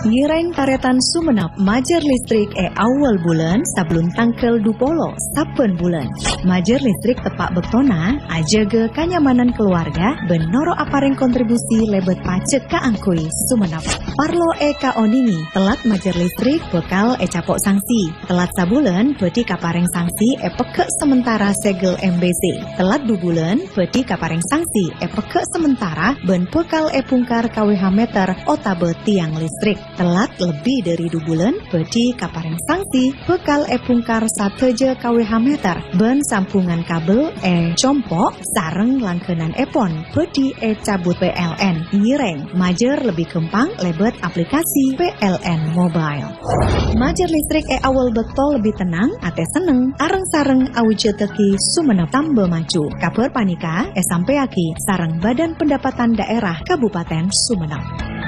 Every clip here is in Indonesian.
Ngireng karetan Sumenep majer listrik awal bulan sablun tangkel dupolo saben bulan. Majer listrik tepak bektona aja ge kanyamanan keluarga benoro apareng kontribusi lebet pacek ka angkui Sumenep. Parlo ka oningi telat majer listrik bekal capok sanksi. Telat sabulan beti kapareng sanksi peke sementara segel MBC. Telat 2 bulan beti kapareng sanksi peke sementara ben bekal pungkar KWH meter otabe tiang listrik. Telat lebih dari 2 bulan beti kapareng sanksi bekal pungkar sateje KWH meter ben sampungan kabel compok sareng langkenan epon beti cabut PLN. Ngireng majer lebih kempang lebet aplikasi PLN mobile. Majer listrik awal bektol lebih tenang ate seneng areng sareng awuje teki Sumenep tambah maju. Kabar panika sampai aki sareng Badan Pendapatan Daerah Kabupaten Sumenep.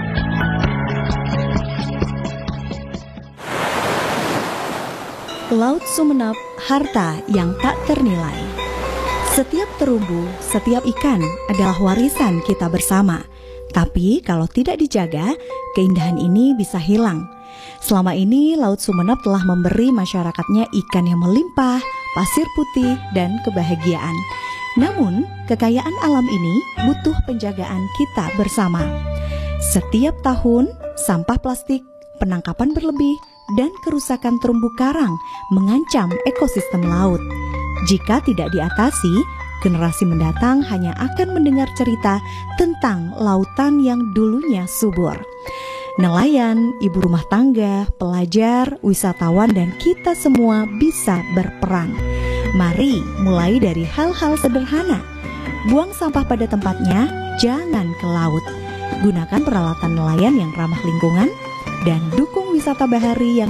Laut Sumenep, harta yang tak ternilai. Setiap terumbu, setiap ikan adalah warisan kita bersama. Tapi kalau tidak dijaga, keindahan ini bisa hilang. Selama ini Laut Sumenep telah memberi masyarakatnya ikan yang melimpah, pasir putih, dan kebahagiaan. Namun, kekayaan alam ini butuh penjagaan kita bersama. Setiap tahun, sampah plastik, penangkapan berlebih, dan kerusakan terumbu karang mengancam ekosistem laut. Jika tidak diatasi, generasi mendatang hanya akan mendengar cerita tentang lautan yang dulunya subur. Nelayan, ibu rumah tangga, pelajar, wisatawan, dan kita semua bisa berperan. Mari mulai dari hal-hal sederhana. Buang sampah pada tempatnya, jangan ke laut. Gunakan peralatan nelayan yang ramah lingkungan, dan dukung wisata bahari yang